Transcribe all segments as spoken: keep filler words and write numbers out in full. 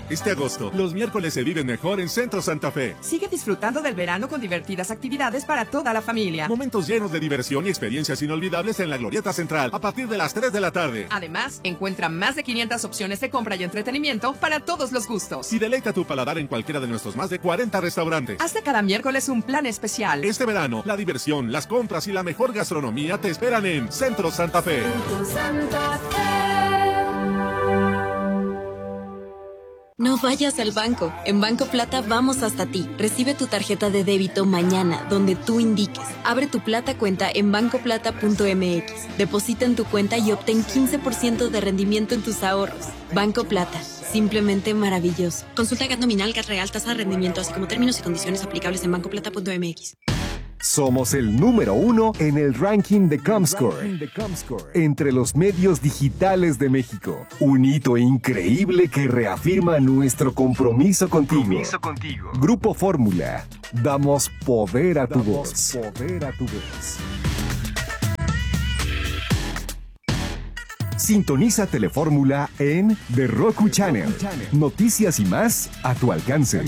Este agosto, los miércoles se viven mejor en Centro Santa Fe. Sigue disfrutando del verano con divertidas actividades para toda la familia. Momentos llenos de diversión y experiencias inolvidables en la Glorieta Central a partir de las tres de la tarde. Además, encuentra más de quinientas opciones de compra y entretenimiento para todos los gustos. Y deleita tu paladar en cualquiera de nuestros más de cuarenta restaurantes. Haz de cada miércoles un plan especial. Este verano, la diversión, las compras y la mejor gastronomía te esperan en Centro Santa Fe. Centro Santa Fe. No vayas al banco. En Banco Plata vamos hasta ti. Recibe tu tarjeta de débito mañana, donde tú indiques. Abre tu Plata cuenta en banco plata punto m x. Deposita en tu cuenta y obtén quince por ciento de rendimiento en tus ahorros. Banco Plata. Simplemente maravilloso. Consulta G A T nominal, G A T real, tasa de rendimiento, así como términos y condiciones aplicables en banco plata punto m x. Somos el número uno en el ranking de Comscore, entre los medios digitales de México. Un hito increíble que reafirma nuestro compromiso contigo. Compromiso contigo. Grupo Fórmula. Damos poder a tu voz. Poder a tu voz. Sintoniza Telefórmula en The Roku Channel. Noticias y más a tu alcance.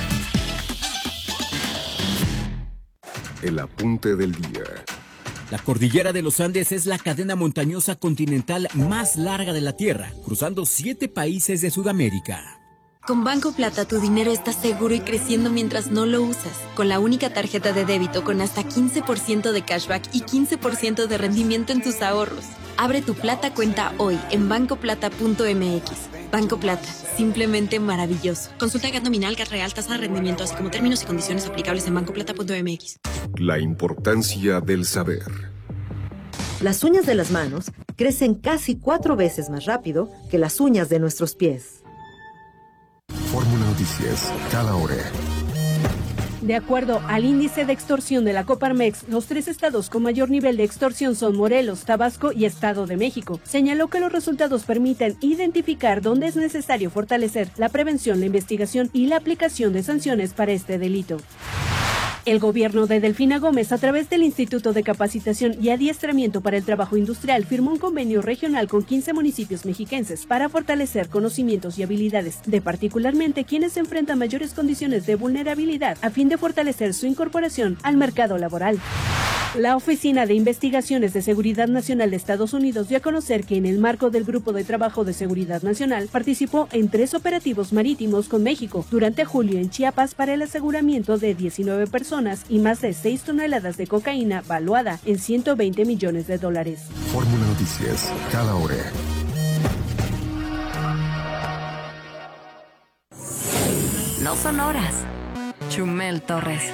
El apunte del día. La cordillera de los Andes es la cadena montañosa continental más larga de la Tierra, cruzando siete países de Sudamérica. Con Banco Plata tu dinero está seguro y creciendo mientras no lo usas. Con la única tarjeta de débito con hasta quince por ciento de cashback y quince por ciento de rendimiento en tus ahorros. Abre tu Plata cuenta hoy en banco plata punto m x. Banco Plata, simplemente maravilloso. Consulta G A T nominal, G A T real, tasa de rendimiento, así como términos y condiciones aplicables en banco plata punto m x. La importancia del saber. Las uñas de las manos crecen casi cuatro veces más rápido que las uñas de nuestros pies. Fórmula Noticias, cada hora. De acuerdo al índice de extorsión de la Coparmex, los tres estados con mayor nivel de extorsión son Morelos, Tabasco y Estado de México. Señaló que los resultados permiten identificar dónde es necesario fortalecer la prevención, la investigación y la aplicación de sanciones para este delito. El gobierno de Delfina Gómez, a través del Instituto de Capacitación y Adiestramiento para el Trabajo Industrial, firmó un convenio regional con quince municipios mexiquenses para fortalecer conocimientos y habilidades de particularmente quienes enfrentan mayores condiciones de vulnerabilidad a fin de fortalecer su incorporación al mercado laboral. La Oficina de Investigaciones de Seguridad Nacional de Estados Unidos dio a conocer que en el marco del Grupo de Trabajo de Seguridad Nacional participó en tres operativos marítimos con México durante julio en Chiapas para el aseguramiento de diecinueve personas y más de seis toneladas de cocaína valuada en ciento veinte millones de dólares. Fórmula Noticias, cada hora. No son horas. Chumel Torres.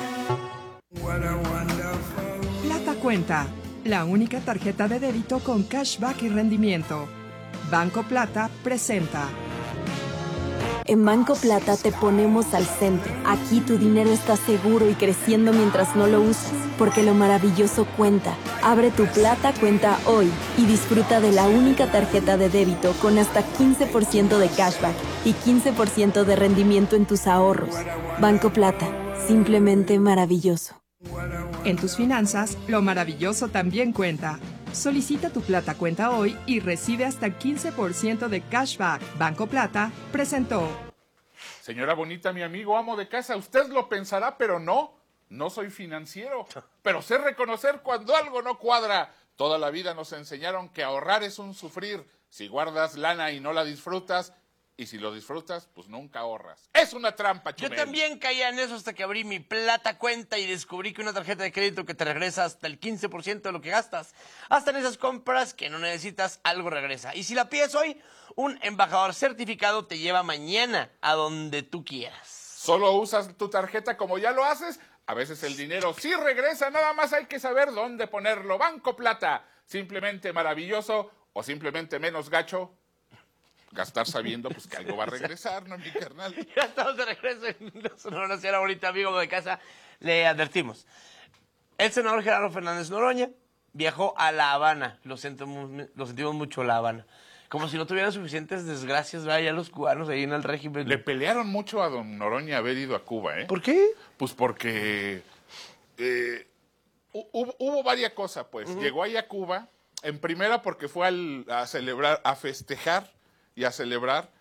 Plata Cuenta, la única tarjeta de débito con cashback y rendimiento. Banco Plata presenta. En Banco Plata te ponemos al centro. Aquí tu dinero está seguro y creciendo mientras no lo usas, porque lo maravilloso cuenta. Abre tu Plata cuenta hoy y disfruta de la única tarjeta de débito con hasta quince por ciento de cashback y quince por ciento de rendimiento en tus ahorros. Banco Plata, simplemente maravilloso. En tus finanzas, lo maravilloso también cuenta. Solicita tu Plata Cuenta hoy y recibe hasta quince por ciento de cashback. Banco Plata presentó. Señora bonita, mi amigo amo de casa, usted lo pensará, pero no. No soy financiero, pero sé reconocer cuando algo no cuadra. Toda la vida nos enseñaron que ahorrar es un sufrir. Si guardas lana y no la disfrutas, y si lo disfrutas, pues nunca ahorras. Es una trampa, Chumel. Yo también caía en eso hasta que abrí mi Plata Cuenta y descubrí que una tarjeta de crédito que te regresa hasta el quince por ciento de lo que gastas. Hasta en esas compras que no necesitas, algo regresa. Y si la pides hoy, un embajador certificado te lleva mañana a donde tú quieras. Solo usas tu tarjeta como ya lo haces. A veces el dinero sí regresa, nada más hay que saber dónde ponerlo. Banco Plata, simplemente maravilloso o simplemente menos gacho. Gastar sabiendo pues que algo va a regresar, ¿no, mi carnal? Ya estamos de regreso en Sonora, señora bonita, amigo de casa. Le advertimos. El senador Gerardo Fernández Noroña viajó a La Habana. Lo sentimos, lo sentimos mucho, La Habana. Como si no tuvieran suficientes desgracias, vaya, los cubanos ahí en el régimen. Le pelearon mucho a don Noroña haber ido a Cuba, ¿eh? ¿Por qué? Pues porque eh, hubo, hubo varias cosas, pues. Uh-huh. Llegó ahí a Cuba, en primera porque fue al, a celebrar, a festejar y a celebrar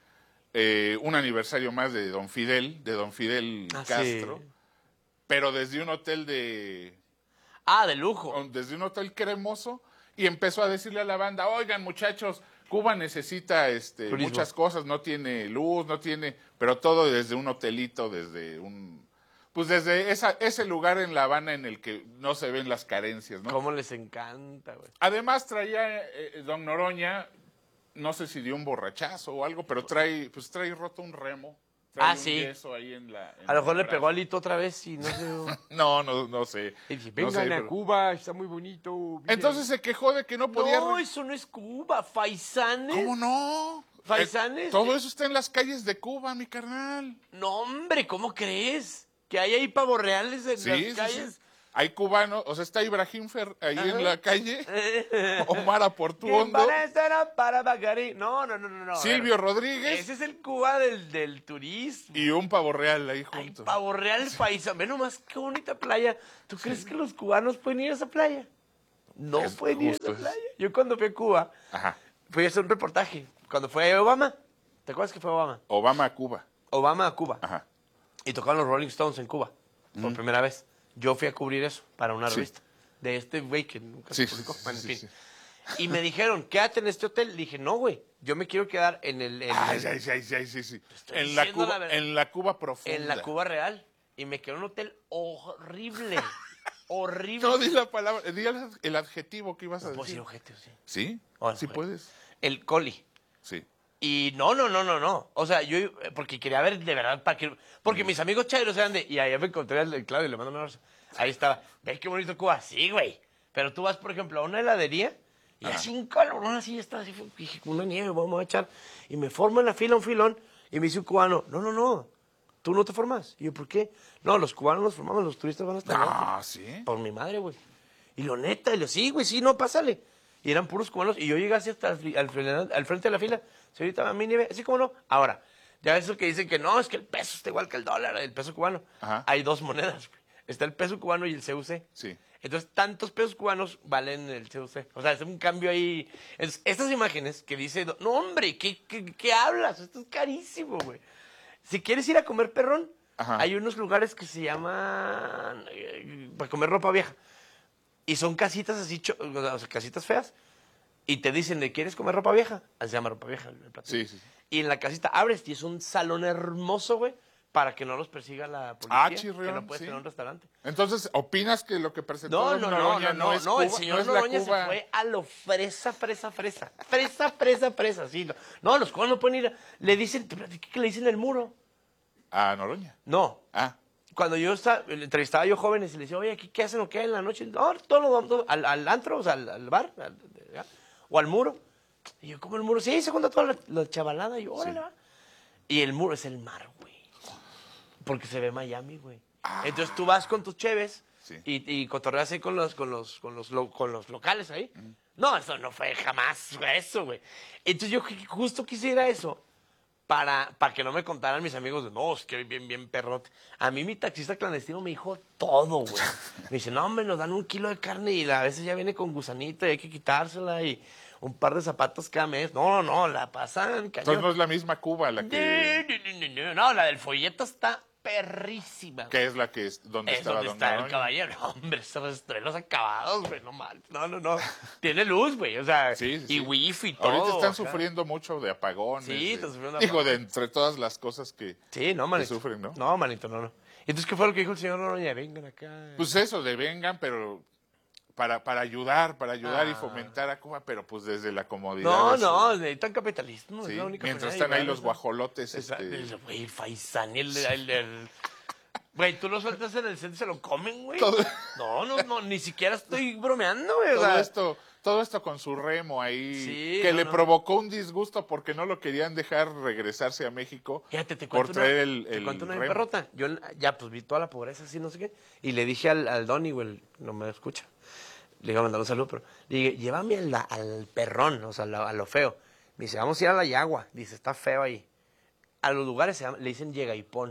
eh, un aniversario más de Don Fidel, de Don Fidel Ah, Castro, sí. pero desde un hotel de... Ah, de lujo. Desde un hotel cremoso, y empezó a decirle a la banda, oigan muchachos, Cuba necesita este, Turismo. muchas cosas, no tiene luz, no tiene, pero todo desde un hotelito, desde un, pues desde esa, ese lugar en La Habana en el que no se ven las carencias, ¿no? Cómo les encanta, güey. Además traía eh, Don Noroña, no sé si dio un borrachazo o algo, pero trae, pues trae roto un remo. Trae Ah, un sí. yeso ahí en la, en A lo mejor el le brazo. pegó a Lito otra vez y no sé. No, no, no sé. Y dice, No vengan sé, a pero- Cuba, está muy bonito. miren". Entonces se quejó de que no podía... No, re- eso no es Cuba, Faisanes. ¿Cómo no? Faisanes. Eh, todo eso está en las calles de Cuba, mi carnal. No, hombre, ¿cómo crees? Que hay ahí pavos reales en Sí, las sí, calles. sí. Hay cubanos, o sea, está Ibrahim Fer ahí Ajá. en la calle, Omar Aportuondo, para estar para Bacari. No, no, no, no. no. a Silvio ver. Rodríguez Ese es el Cuba del, del turismo. y un pavo real ahí Ay, junto. pavo real paisa. Ve nomás qué bonita playa. ¿Tú crees que los cubanos pueden ir a esa playa? No Es pueden ir a justo esa eso. playa. Yo cuando fui a Cuba, Ajá. fui a hacer un reportaje. Cuando fue Obama. ¿Te acuerdas que fue Obama? Obama a Cuba. Obama a Cuba. Ajá. Y tocaron los Rolling Stones en Cuba. Por primera vez. Yo fui a cubrir eso para una Sí. revista. De este güey que nunca Sí, se publicó. sí, Bueno, en sí, fin. sí. Y me dijeron, quédate en este hotel. Le dije, no, güey. Yo me quiero quedar en el... en Ay, el- ay, ay, ay, sí, sí. estoy En la diciendo Cuba, la verdad. en la Cuba profunda. en la Cuba real. Y me quedé en un hotel horrible. horrible. No, di la palabra, di el, el adjetivo que ibas a No puedo decir. decir ojete, sí. ¿Sí? Ahora, ¿Sí güey. puedes? El coli. Sí. Y no, no, no, no, no. O sea, yo, porque quería ver de verdad para que. Porque mis amigos chairos eran de. Y ahí me encontré al Claudio y le mando un abrazo. Ahí estaba. ¿Ves qué bonito Cuba? Sí, güey. Pero tú vas, por ejemplo, a una heladería y Ajá. así un calor, así está, así, dije, una nieve, vamos a echar. Y me formo en la fila un filón y me dice un cubano, no, no, no, tú no te formas. Y yo, ¿por qué? No, los cubanos nos formamos, los turistas van hasta allá. Ah, sí. Por mi madre, güey. Y lo neta, y lo sí, güey, sí, no, pásale. Y eran puros cubanos. Y yo llegué así hasta al, fi- al, fre- al frente de la fila. Señorita, a mí nieve, así como no. Ahora, ya eso que dicen que no, es que el peso está igual que el dólar, el peso cubano. Ajá. Hay dos monedas, güey. Está el peso cubano y el C U C. Sí. Entonces, tantos pesos cubanos valen el C U C. O sea, es un cambio ahí. Es- estas imágenes que dice, no, hombre, ¿qué, qué, qué hablas? Esto es carísimo, güey. Si quieres ir a comer perrón, Ajá. hay unos lugares que se llaman eh, para comer ropa vieja. Y son casitas así, cho- o sea, casitas feas. Y te dicen, ¿de quieres comer ropa vieja? Así se llama ropa vieja. El platillo. Sí, sí, sí. Y en la casita abres y es un salón hermoso, güey, para que no los persiga la policía. Ah, que chirrión, no puedes sí. tener un restaurante. Entonces, ¿opinas que lo que presentó No, Don no, no, Noroña no, no, es no, el Cuba- señor no es la Noroña se Cuba? fue a lo fresa, fresa, fresa. Fresa, fresa, fresa, sí. No, no, los cubanos no pueden ir. a- Le dicen, ¿te platiqué que le dicen el muro? Ah, Noroña. No. Ah, Cuando yo estaba, entrevistaba yo jóvenes y les decía, oye, ¿qué, qué hacen o qué en la noche? No, todo lo vamos al, al antro, o sea, al, al bar, al- ¿ya? O al muro. Y yo, ¿cómo el muro? Sí, ahí se cuenta toda la, la chavalada. Y yo, órale, va. Y el muro es el mar, güey. Porque se ve Miami, güey. Entonces tú vas con tus cheves Sí. y, y cotorreas ahí con los, con los, con los, lo- con los locales ahí. No, eso no fue jamás fue eso, güey. Entonces yo ju- justo quisiera eso para, para que no me contaran mis amigos de, no, es que bien, bien perrote. A mí mi taxista clandestino me dijo todo, güey. Me dice, no, hombre, nos dan un kilo de carne y a veces ya viene con gusanito y hay que quitársela y un par de zapatos cada mes. No, no, no, la pasan cañón. entonces no es la misma Cuba la que, No, no, no, no, no, la del folleto está perrísima. que es la que es donde Es estaba donde Don está el Noroña. caballero. No, hombre, esos estrenos acabados, güey, no mal. No, no, no. Tiene luz, güey, o sea, Sí, sí, y sí. wifi y todo. Ahorita están acá. sufriendo mucho de apagones. Sí, de- están sufriendo de Digo, de apagones. entre todas las cosas que... Sí, no, manito. sufren, ¿no? No, manito, no, no. Entonces, ¿qué fue lo que dijo el señor Noroña? Vengan acá. Pues eso, de vengan, pero para, para ayudar, para ayudar y Ah. fomentar a Cuba, pero pues desde la comodidad. no, de su- no, necesitan capitalismo. Sí, es la única mientras manera de están ahí llegar a los eso. guajolotes. Esa- este, el- Güey, Faisán, el, el, el- Güey, tú lo sueltas en el centro y se lo comen, güey. Todo- No, no, no, ni siquiera estoy bromeando, güey. o todo sea, esto, todo esto con su remo ahí, Sí, que no, le no. provocó un disgusto porque no lo querían dejar regresarse a México Fíjate, te por cuento traer una, el, te el cuento una bien remo. perrota. Yo ya pues vi toda la pobreza, así no sé qué. Y le dije al, al Donny, güey, no me escucha. Le iba a mandar un saludo, pero le dije, llévame al, al perrón, o sea, a lo, a lo feo. Me dice, vamos a ir a la Yagua. Dice, está feo ahí. A los lugares se llama- le dicen Yegaipón.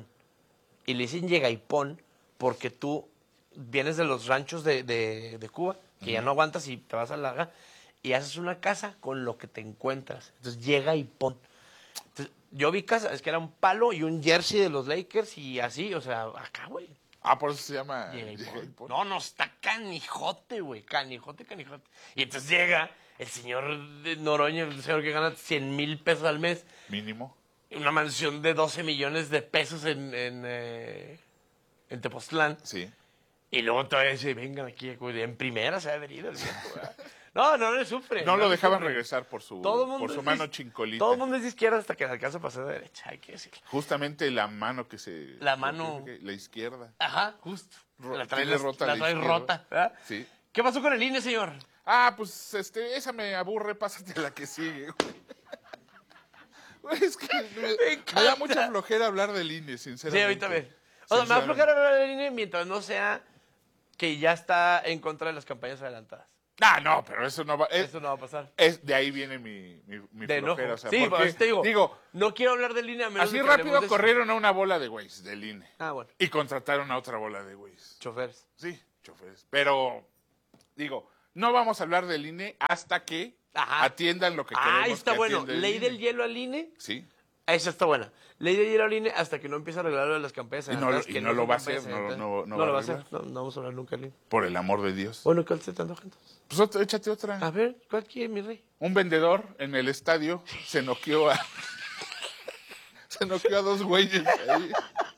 Y le dicen Yegaipón porque tú vienes de los ranchos de, de, de Cuba, que ya no aguantas y te vas a la y haces una casa con lo que te encuentras. Entonces llega y pon. Entonces, Yo vi casa, es que era un palo y un jersey de los Lakers y así, o sea, acá, güey. Ah, por eso se llama... Jay Paul. No, no, está canijote, güey, canijote, canijote. Y entonces llega el señor de Noroña, el señor que gana cien mil pesos al mes. Mínimo. Una mansión de doce millones de pesos en, en, eh, en Tepoztlán. Sí. Y luego todavía dice, vengan aquí, güey, en primera se ha venido el viejo, ¿verdad? No, no le sufre. No, no lo le dejaban sufre. regresar por su, Todo mundo por su es mano de- chincolita. Todo el mundo es de izquierda hasta que le alcanza a pasar de derecha, hay que decirlo. Justamente la mano que se... La mano- La izquierda. Ajá, justo. Ro- La trae, tiene la, rota la la trae izquierda. rota, ¿verdad? Sí. ¿Qué pasó con el I N E, señor? Ah, pues, este, esa me aburre, pásate la que sigue, güey. Güey, es que me, me da mucha flojera hablar del I N E, Sí, sinceramente. ahorita ves. O sea, me va a aflojar hablar del I N E mientras no sea que ya está en contra de las campañas adelantadas. Ah, no, pero eso no va... Es, Eso no va a pasar. es- de ahí viene mi, mi, mi De enojo. flojera. O sea, Sí, porque, por eso te digo, digo, no quiero hablar del I N E a menos así de que rápido hablemos de eso. corrieron a una bola de güeyes del I N E. Ah, bueno. Y contrataron a otra bola de güeyes. Choferes. Sí, choferes. Pero, digo, no vamos a hablar del I N E hasta que Ajá. atiendan lo que queremos Ah, está que bueno. atienda el Ley I N E. del hielo al I N E. Sí. Esa está buena. Ley del hielo al I N E hasta que no empiece a arreglar lo de las campañas Y no adelantadas, lo- y que no lo son va a campañas hacer, no- adelantadas. no- no No va a lo va a hacer. arreglar. No, no vamos a hablar nunca del I N E. Por el amor de Dios. Bueno, ¿cuál se te antoja entonces? Pues otra- échate otra. A ver, ¿cuál quiere, mi rey? Un vendedor en el estadio se noqueó a... se noqueó a dos güeyes ahí.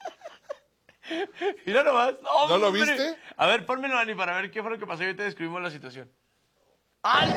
Mira nomás. ¡Oh, ¿No lo hombre! viste? A ver, pónmelo, Dani, para ver qué fue lo que pasó y ahorita describimos la situación. ¡Ay!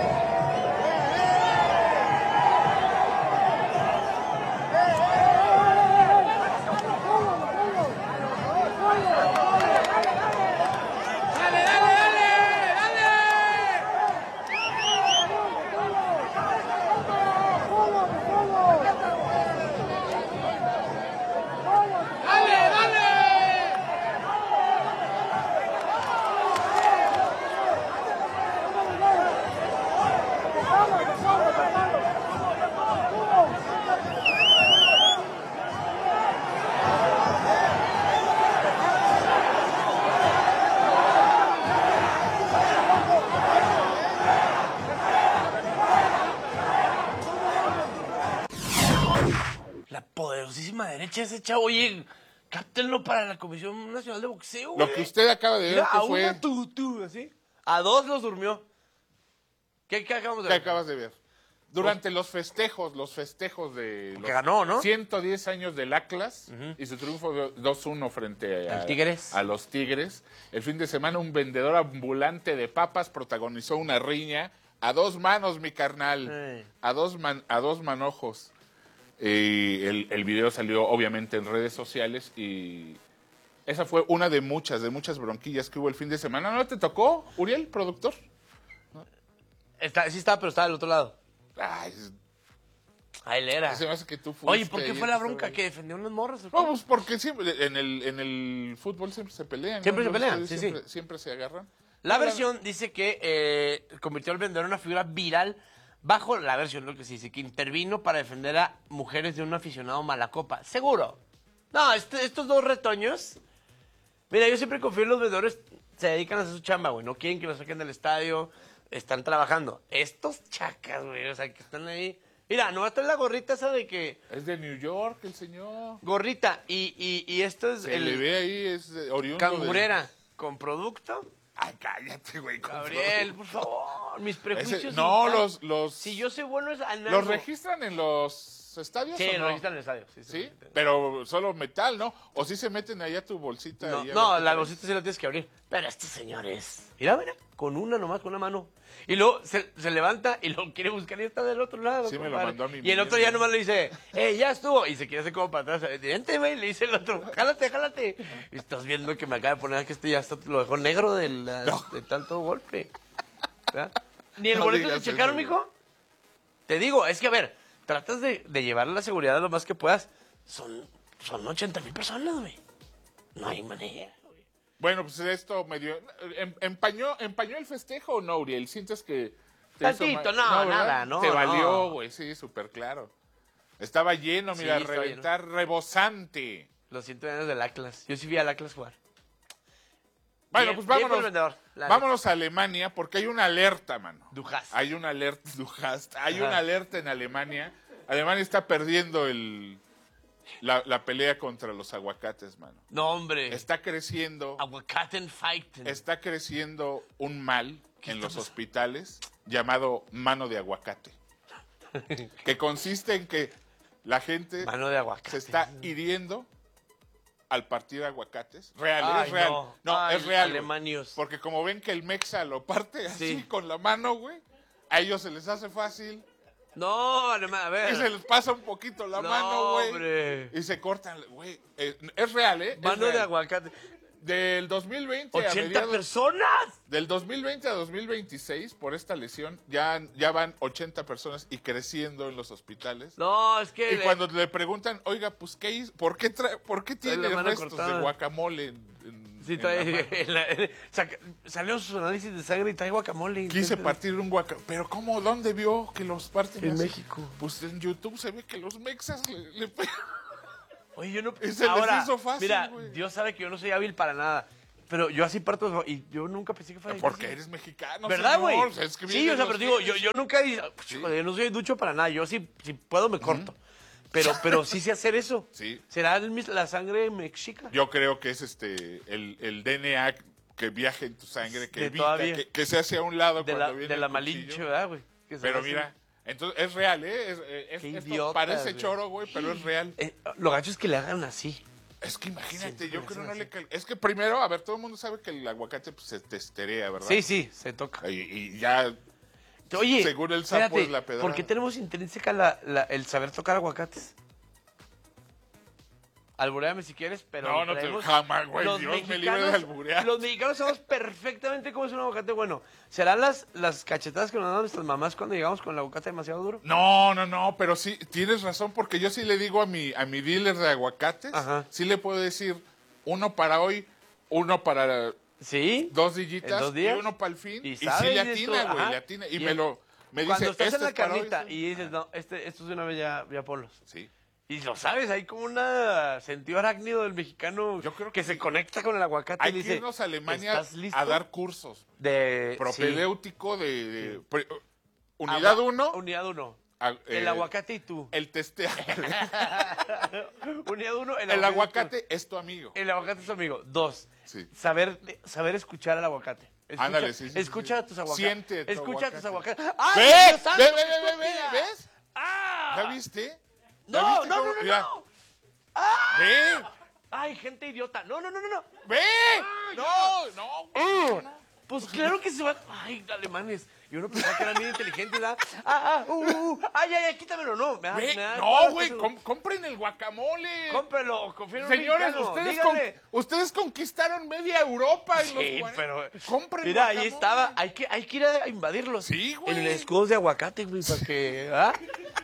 La poderosísima derecha ese chavo, oye, cáptenlo para la Comisión Nacional de Boxeo, Lo güey. que usted acaba de ver Mira, que a fue... una tú, tú, así. A dos los durmió. ¿Qué, qué acabamos de ¿Qué ver? acabas de ver? Durante los festejos, los festejos de los Que ganó, ¿no? ciento diez años del Atlas y su triunfo de dos uno frente a, Al Tigres. a los Tigres. El fin de semana un vendedor ambulante de papas protagonizó una riña a dos manos, mi carnal. Sí. A dos man- a dos manojos. Y el, el video salió obviamente en redes sociales y esa fue una de muchas, de muchas bronquillas que hubo el fin de semana. ¿No te tocó, Uriel, productor? Está, sí está, pero está del otro lado. Ay, es- Ah, él era. se me hace que tú fuiste. Oye, ¿por qué ahí, fue la tú bronca? estabas ¿Que defendió unas morras? o qué? No, pues porque siempre en el, en el fútbol siempre se pelean. Siempre ¿no? se Los pelean, estadios sí, siempre, sí. siempre se agarran. La No, versión dice que eh, convirtió al vendedor en una figura viral bajo la versión, lo que se dice, que intervino para defender a mujeres de un aficionado malacopa. ¿Seguro? No, este- estos dos retoños... Mira, yo siempre confío en los vendedores, se dedican a hacer su chamba, güey. No quieren que los saquen del estadio, están trabajando. Estos chacas, güey, o sea, que están ahí... Mira, no va a estar la gorrita esa de que... Es de New York el señor. Gorrita, y, y, y esto es Se el... le ve ahí, es de- oriundo Cangurera, con producto... Ay, cállate, güey. con Gabriel, producto. por favor, mis Ese- prejuicios. no, están- los, los, Si yo soy bueno es anal. los registran en los estadios. Sí, ¿o lo no? registran en el estadio. Sí, Sí, pero solo metal, ¿no? O si se meten allá tu bolsita. No, y ya no, lo- la bolsita sí la tienes que abrir. Pero estos señores. Mira, mira, con una nomás, con una mano. Y luego se, se levanta y lo quiere buscar y está del otro lado. Sí, me lo compadre. mandó a mí Y el otro mismo. ya nomás le dice, eh, ya estuvo. Y se quiere hacer como para atrás. Vente, güey, le dice el otro, jálate, jálate. Y estás viendo que me acaba de poner que este ya está, lo dejó negro de, la- de tanto golpe. ¿Verdad? Ni el No boleto digas te checaron, eso, mijo. Te digo, es que a ver, tratas de, de llevar la seguridad lo más que puedas. Son, son ochenta mil personas, güey. No hay manera. Bueno, pues esto medio... em- ¿Empañó, empañó el festejo o no, Uriel? ¿Sientes que... te hizo Tantito, ma- no, ¿verdad? nada, no, Te valió, no. güey, sí, súper claro. Estaba lleno, Sí, mira, estaba reventar, rebosante. Los ciento años del Atlas. Yo sí vi al Atlas jugar. Bueno, Bien, pues bien por el vámonos, vendedor, la vámonos a Alemania porque hay una alerta, mano. Dujas. Hay una alerta, Dujas, hay Ajá. una alerta en Alemania. Alemania está perdiendo el, la, la pelea contra los aguacates, mano. No, hombre. Está creciendo. Aguacaten fighting. Está creciendo un mal en los estamos? hospitales llamado mano de aguacate. Que consiste en que la gente Mano de aguacate. se está hiriendo al partir aguacates. Real, Ay, es real. no. No, Ay, es real. güey. alemanios. Porque como ven que el mexa lo parte así Sí. con la mano, güey, a ellos se les hace fácil. No, alemán, a ver. Y se les pasa un poquito la No, mano, güey. hombre. Y se cortan, güey. Eh, es real, ¿eh? Es Mano de real. aguacate. Del dos mil veinte a ochenta mediados, personas. del dos mil veinte a dos mil veintiséis, por esta lesión, ya, ya van ochenta personas y creciendo en los hospitales. No, es que... Y le- cuando le preguntan, oiga, pues, ¿qué hizo? ¿Por qué, trae, ¿por qué Trae la tiene mano restos cortada. de guacamole en, en- Sí, en trae, la mano? en la- en- saca- salió sus análisis de sangre y trae guacamole. Quise partir un guacamole. Pero ¿cómo? ¿Dónde vio que los parten En así? México. Pues en YouTube se ve que los mexas le, le pegan. Oye, yo no... Y se les Ahora, hizo fácil, mira, güey. Dios sabe que yo no soy hábil para nada. Pero yo así parto y yo nunca pensé que fuera Porque difícil. eres mexicano, ¿Verdad, güey? señor? O sea, es que Sí, vienen o sea, los pero digo, yo, genes. yo nunca dije, Sí. joder, yo no soy ducho para nada. Yo sí, si puedo me corto. Pero, pero sí sé hacer eso. Sí. ¿Será el mis- la sangre mexica? Yo creo que es este el, el D N A que viaja en tu sangre, que De evita, todavía. que, que se hace a un lado De cuando la, viene de el la cuchillo. Malinche, ¿verdad, güey? Que se Pero hace- mira, entonces es real, ¿eh? Es, es- Qué esto idiotas, parece güey. choro, güey, pero es real. Eh, lo gacho es que le hagan así. Es que imagínate, Siempre yo le creo hacen no le así. cal- Es que primero, a ver, todo el mundo sabe que el aguacate pues, se testerea, ¿verdad? Sí, sí, se toca. Y, y ya, Oye, según el sapo espérate, es la pedrada. ¿por qué tenemos intrínseca la, la- el saber tocar aguacates? Alburéame si quieres, pero... No, lo no te- traemos. jamás, güey, Los Dios me libre de mexicanos- alburear. Los mexicanos sabemos perfectamente cómo es un aguacate bueno. ¿Serán las, las cachetadas que nos dan nuestras mamás cuando llegamos con el aguacate demasiado duro? No, no, no, pero sí, tienes razón, porque yo sí le digo a mi, a mi dealer de aguacates, Ajá. sí le puedo decir uno para hoy, uno para ¿Sí? dos dillitas ¿En dos días? y uno para el fin. Y Y, sí sabe, le dices atina, tú, güey, ajá. le atina. Y, Y me el- lo, me Cuando dice, estás este en la es para hoy, carnita este- y dices, no, este, estos de una vez ya, ya ponlos. Sí. Y lo sabes, hay como un sentido arácnido del mexicano Yo creo que, que se sí. conecta con el aguacate Hay y que dice, irnos a Alemania ¿estás listo? a dar cursos. de Propedéutico de, de- pre- sí. unidad Agua- uno, Unidad uno. a- El eh, aguacate y tú. el testeo. Unidad uno, el, El aguacate. aguacate es tu amigo. El aguacate es tu amigo. Dos, Sí. saber, saber escuchar al aguacate. Escucha, Ándale, sí, sí, sí, escucha sí. a tus aguacates. Siente tu Escucha a tus aguacate. aguacates. ¡Ay, ¡Ve! Dios santo, ¡Ve, qué ve, ve, ve, estúpida! ¿Ves? ¡Ah! ¿Ya viste? ¿Ya No, viste no, cómo- no, no, mira? no. ¡Ah! ¡Ve! ¡Ay, gente idiota! No, no, no, no, no. ¡Ve! No, no, güey, Uh, pues claro que se va. Ay, alemanes. Yo no pensaba que eran bien inteligentes, ¿verdad? Ah, ah, uh, uh, ay, ay, ay, quítamelo, no. Me da- Ve, me da no, cuadro güey, que se- com- compren el guacamole. Cómprelo, confío en un Señores, mexicano, ustedes, con- díganle. ustedes conquistaron media Europa en Sí, los cuarenta. pero. Compren Mira, ahí guacamole. estaba. Hay que, hay que ir a invadirlos. Sí, güey. En escudos de aguacate, güey, para que. ¿Ah?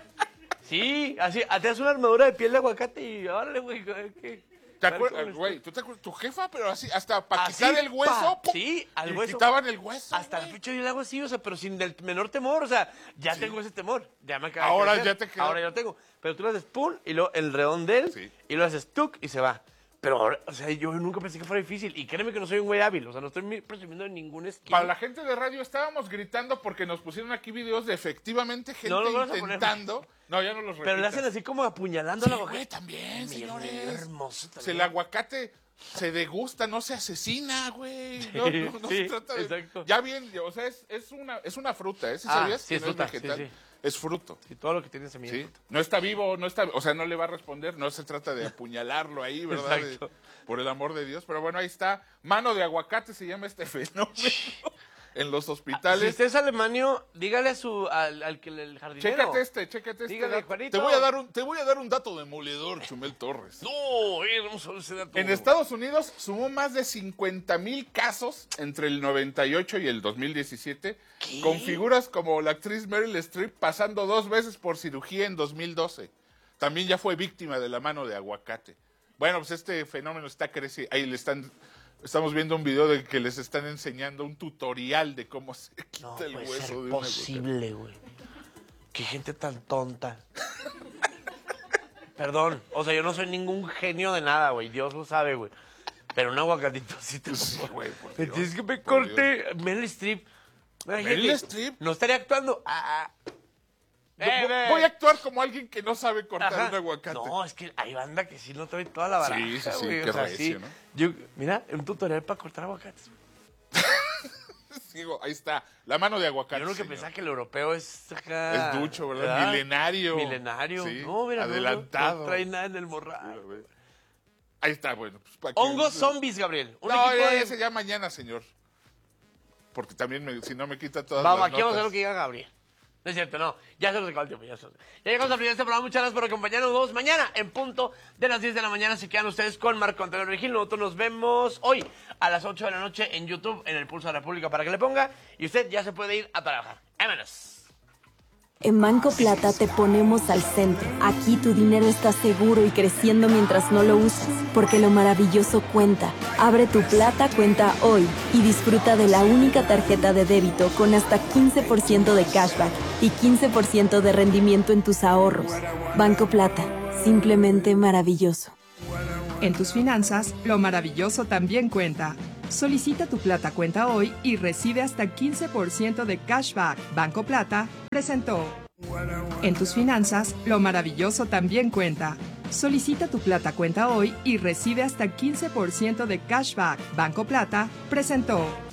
Sí, así, te haces una armadura de piel de aguacate y órale, güey. ¿qué? ¿Te A ver acuerdas, cómo güey? ¿Tú te acuerdas? Tu jefa, pero así, hasta para Así, quitar el hueso. pa- ¡pum! sí, al y hueso. quitaban el hueso. Hasta la güey. fecha yo le hago así, o sea, pero sin el menor temor, o sea, ya tengo ese temor. Ya me acaba de Ahora crecer. ya te quedó. Ahora ya lo tengo. Pero tú lo haces pum y luego el redondel Sí. y lo haces tuc y se va. Pero ahora, o sea, yo nunca pensé que fuera difícil. Y créeme que no soy un güey hábil, o sea, no estoy mi- presumiendo de ningún skill. Para la gente de radio estábamos gritando porque nos pusieron aquí videos de efectivamente gente No los vas a poner. intentando. No, ya no los Pero le repitas. hacen así como apuñalando a la Sí, aguacate. güey, también, Mi señores. hermoso Si también. el aguacate se degusta, no se asesina, güey. No, no, no Sí, se trata de... exacto. Ya bien, o sea, es, es, una, es una fruta, ¿eh? ¿Sí Ah, sabías sí, que es no fruta, es sí, vegetal? sí. Es fruto. Y todo lo que tiene semilla. ¿Sí? No está vivo, no está, o sea, no le va a responder, no se trata de apuñalarlo ahí, ¿verdad? De- Exacto. por el amor de Dios. Pero bueno, ahí está. Mano de aguacate se llama este fenómeno en los Si hospitales. usted es alemanio, dígale a su, al, al que el jardinero. Chécate este, chécate este. Dígale, dato. Juanito. Te voy a dar un, te voy a dar un dato demoledor, Chumel Torres. No, eh, vamos a ver ese dato. En Estados Unidos sumó más de cincuenta mil casos entre el noventa y ocho y el dos mil diecisiete, ¿Qué? con figuras como la actriz Meryl Streep pasando dos veces por cirugía en dos mil doce. También ya fue víctima de la mano de aguacate. Bueno, pues este fenómeno está creciendo. Ahí le están, estamos viendo un video de que les están enseñando un tutorial de cómo se quita No el puede hueso ser de un posible, güey. Qué gente tan tonta. Perdón, o sea, yo no soy ningún genio de nada, güey. Dios lo sabe, güey. Pero un aguacatito sí te Sí, güey, por Me Dios, tienes que me por corte Meryl Streep. Meryl Streep. No estaría actuando. Ah, ah. Eh, Voy- eh. Voy a actuar como alguien que no sabe cortar Ajá. un aguacate. No, es que hay banda que sí no trae toda la baraja. Sí, sí, sí, güey, qué o sea, recio, sí. ¿no? Yo, mira, un tutorial para cortar aguacates. Digo, ahí está, la mano de aguacate. Yo nunca señor. pensaba que el europeo es acá. Es ducho, ¿verdad? Milenario. Milenario. Sí, No, mira, no, adelantado. No, trae nada en el morral. Ahí está, bueno. Pues, ¿para qué? Hongos zombies, Gabriel. Un No, equipo ya, de- ese ya mañana, señor. Porque también, me- si no me quita todas Vamos, las aquí vamos a ver lo notas. que diga Gabriel. No es cierto, no. Ya se nos acabó el tiempo. Ya, se nos- ya llegamos al final de este programa. Muchas gracias por acompañarnos. Nos vemos mañana en punto de las diez de la mañana. Se quedan ustedes con Marco Antonio Regil. Nosotros nos vemos hoy a las ocho de la noche en YouTube, en el Pulso de la República, para que le ponga. Y usted ya se puede ir a trabajar. ¡Vámonos! En Banco Plata te ponemos al centro. Aquí tu dinero está seguro y creciendo mientras no lo usas, porque lo maravilloso cuenta. Abre tu Plata cuenta hoy y disfruta de la única tarjeta de débito con hasta quince por ciento de cashback y quince por ciento de rendimiento en tus ahorros. Banco Plata, simplemente maravilloso. En tus finanzas, lo maravilloso también cuenta. Solicita tu Plata Cuenta hoy y recibe hasta quince por ciento de cashback. Banco Plata presentó. En tus finanzas, lo maravilloso también cuenta. Solicita tu Plata Cuenta hoy y recibe hasta quince por ciento de cashback. Banco Plata presentó.